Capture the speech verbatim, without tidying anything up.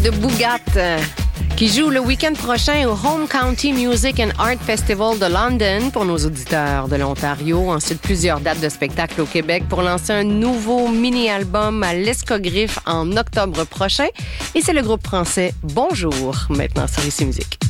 de Boogat, euh, qui joue le week-end prochain au Home County Music and Art Festival de London pour nos auditeurs de l'Ontario. Ensuite, plusieurs dates de spectacle au Québec pour lancer un nouveau mini-album à l'Escogriffe en octobre prochain. Et c'est le groupe français Bonjour, maintenant sur Ici Musique.